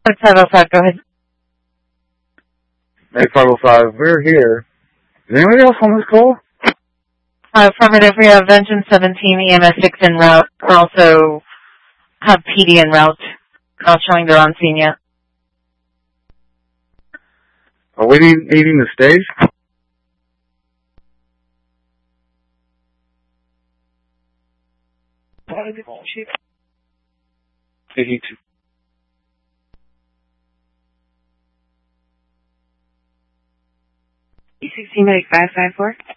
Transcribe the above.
505, go ahead. Hey, 505, we're here. Is anybody else on this call? Affirmative, we have Vengeance 17, EMS 6 en route. We also have PD en route. Not showing they're on scene yet. Are we needing the stage? Taking two. E16 Medic 554.